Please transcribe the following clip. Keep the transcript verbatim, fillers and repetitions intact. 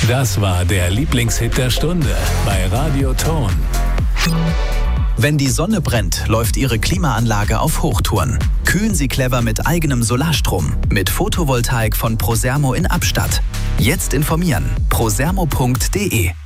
Das war der Lieblingshit der Stunde bei Radio Ton. Wenn die Sonne brennt, läuft Ihre Klimaanlage auf Hochtouren. Kühlen Sie clever mit eigenem Solarstrom. Mit Photovoltaik von Prosermo in Abstatt. Jetzt informieren. prosermo punkt de